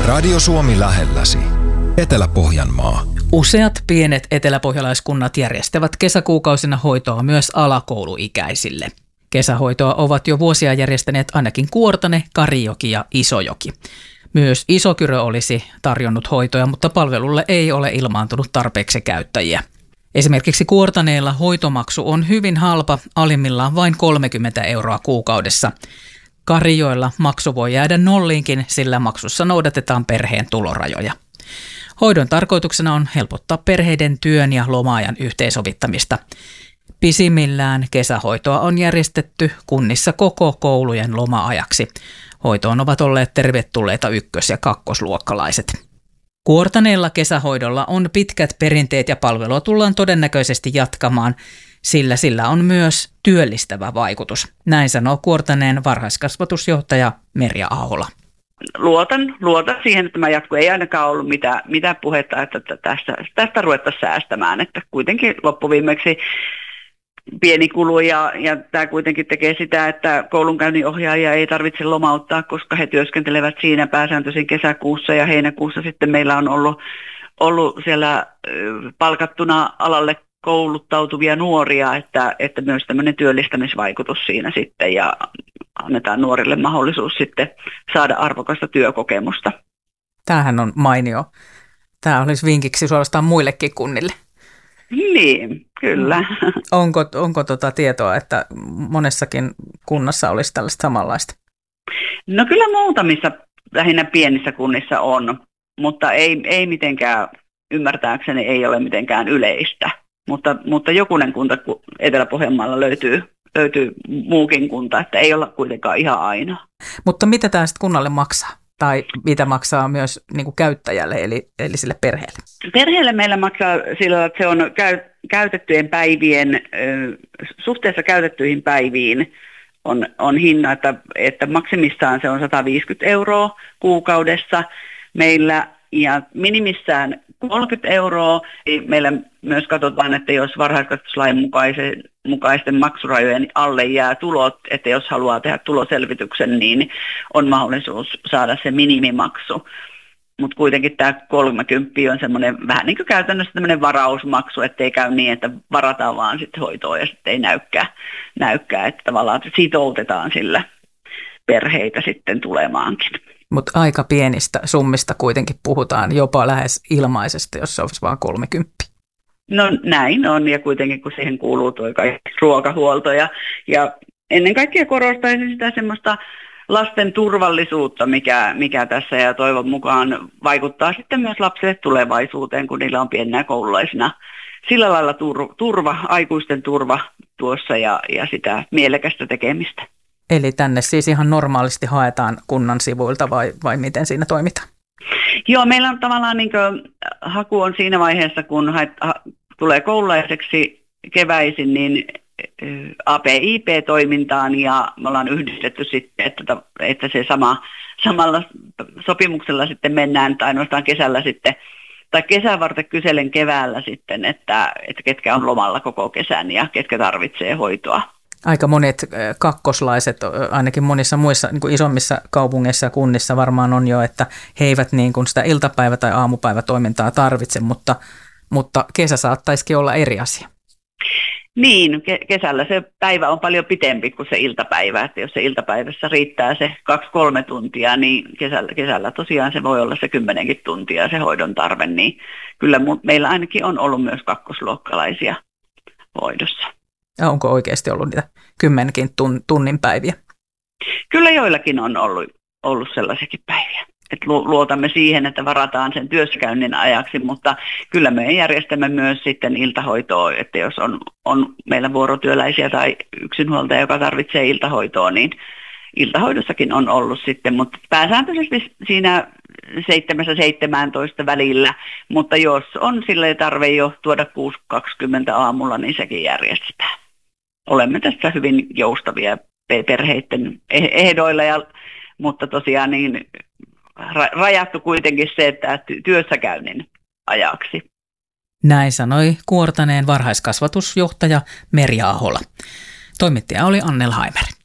Radio Suomi lähelläsi. Etelä-Pohjanmaa. Useat pienet eteläpohjalaiskunnat järjestävät kesäkuukausina hoitoa myös alakouluikäisille. Kesähoitoa ovat jo vuosia järjestäneet ainakin Kuortane, Karijoki ja Isojoki. Myös Isokyrö olisi tarjonnut hoitoja, mutta palvelulle ei ole ilmaantunut tarpeeksi käyttäjiä. Esimerkiksi Kuortaneella hoitomaksu on hyvin halpa, alimmillaan vain 30 € kuukaudessa. Karijoilla maksu voi jäädä nolliinkin, sillä maksussa noudatetaan perheen tulorajoja. Hoidon tarkoituksena on helpottaa perheiden työn ja loma-ajan yhteensovittamista. Pisimmillään kesähoitoa on järjestetty kunnissa koko koulujen loma-ajaksi. Hoitoon ovat olleet tervetulleita ykkös- ja kakkosluokkalaiset. Kuortaneella kesähoidolla on pitkät perinteet ja palvelua tullaan todennäköisesti jatkamaan, sillä sillä on myös työllistävä vaikutus. Näin sanoo Kuortaneen varhaiskasvatusjohtaja Merja Ahola. Luotan siihen, että tämä jatkuu. Ei ainakaan ollut mitään puhetta, että tästä ruvettaisiin säästämään. Että kuitenkin loppuviimeksi pieni kulu ja tämä kuitenkin tekee sitä, että koulunkäynninohjaajia ei tarvitse lomauttaa, koska he työskentelevät siinä pääsääntöisin kesäkuussa ja heinäkuussa sitten meillä on ollut siellä palkattuna alalle kouluttautuvia nuoria, että myös tämmöinen työllistämisvaikutus siinä sitten ja annetaan nuorille mahdollisuus sitten saada arvokasta työkokemusta. Tämähän on mainio. Tämä olisi vinkiksi suorastaan muillekin kunnille. Niin, kyllä. Onko tietoa, että monessakin kunnassa olisi tällaista samanlaista? No kyllä muutamissa, lähinnä pienissä kunnissa on, mutta ei mitenkään, ymmärtääkseni ei ole mitenkään yleistä. Mutta jokunen kunta Etelä-Pohjanmaalla löytyy muukin kunta, että ei olla kuitenkaan ihan ainoa. Mutta mitä tämä sitten kunnalle maksaa? Tai mitä maksaa myös niin kuin käyttäjälle, eli sille perheelle? Perheelle meillä maksaa sillä, että se on käytettyjen päivien, suhteessa käytettyihin päiviin on hinna, että maksimissaan se on 150 € kuukaudessa meillä ja minimissään 30 €. Meillä myös katsotaan, että jos varhaiskasvatuslain mukaisten maksurajojen alle jää tulot, että jos haluaa tehdä tuloselvityksen, niin on mahdollisuus saada se minimimaksu. Mutta kuitenkin tämä 30 on semmoinen vähän niin kuin käytännössä tämmöinen varausmaksu, ettei käy niin, että varataan vaan sitten hoitoon ja sitten ei näykää, että tavallaan sitoutetaan sillä perheitä sitten tulemaankin. Mutta aika pienistä summista kuitenkin puhutaan, jopa lähes ilmaisesta, jos se olisi vain 30. No näin on, ja kuitenkin kun siihen kuuluu tuo ruokahuolto, ja ennen kaikkea korostaisin sitä semmoista lasten turvallisuutta, mikä tässä ja toivon mukaan vaikuttaa sitten myös lapsille tulevaisuuteen, kun niillä on pienenä koululaisina. Sillä lailla turva, aikuisten turva tuossa ja sitä mielekästä tekemistä. Eli tänne siis ihan normaalisti haetaan kunnan sivuilta vai miten siinä toimitaan? Joo, meillä on tavallaan haku on siinä vaiheessa, kun tulee koululaiseksi keväisin, niin APIP-toimintaan ja me ollaan yhdistetty sitten, että se samalla sopimuksella sitten mennään tai ainoastaan kesällä sitten, tai kesän varten kyselen keväällä sitten, että ketkä on lomalla koko kesän ja ketkä tarvitsee hoitoa. Aika monet kakkoslaiset, ainakin monissa muissa niin kuin isommissa kaupungeissa ja kunnissa varmaan on jo, että he eivät niin kuin sitä iltapäivä- tai aamupäivätoimintaa tarvitse, mutta kesä saattaisikin olla eri asia. Niin, kesällä se päivä on paljon pitempi kuin se iltapäivä, että jos se iltapäivässä riittää se 2-3 tuntia, niin kesällä tosiaan se voi olla se 10 tuntia se hoidon tarve, niin kyllä meillä ainakin on ollut myös kakkosluokkalaisia hoidossa. Ja onko oikeasti ollut niitä 10 tunnin päiviä? Kyllä joillakin on ollut sellaisiakin päiviä. Et luotamme siihen, että varataan sen työssäkäynnin ajaksi, mutta kyllä me järjestämme myös sitten iltahoitoa, että jos on meillä vuorotyöläisiä tai yksinhuoltaja, joka tarvitsee iltahoitoa, niin iltahoidossakin on ollut sitten, mutta pääsääntöisesti siinä 7-17 välillä, mutta jos on sille tarve jo tuoda 6.20 aamulla, niin sekin järjestetään. Olemme tässä hyvin joustavia perheiden ehdoilla, mutta tosiaan niin rajattu kuitenkin se, että työssäkäynnin ajaksi. Näin sanoi Kuortaneen varhaiskasvatusjohtaja Merja Ahola. Toimittaja oli Annel Haimer.